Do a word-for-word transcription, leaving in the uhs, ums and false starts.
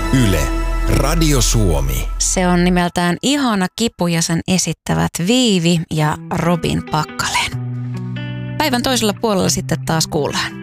Yle, Radio Suomi. Se on nimeltään Ihana kipu ja sen esittävät Viivi ja Robin Pakkaleen. Päivän toisella puolella sitten taas kuullaan.